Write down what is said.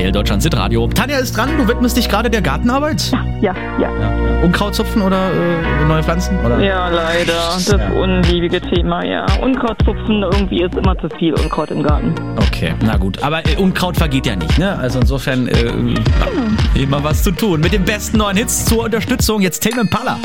RTL Deutschland Hitradio. Tanja ist dran, du widmest dich gerade der Gartenarbeit? Ja. Unkraut zupfen oder neue Pflanzen? Oder? Ja, leider. Das unliebige Thema, ja. Unkrautzupfen, irgendwie ist immer zu viel Unkraut im Garten. Okay, na gut. Aber Unkraut vergeht ja nicht, ne? Also insofern immer was zu tun. Mit den besten neuen Hits zur Unterstützung. Jetzt Tame Impala.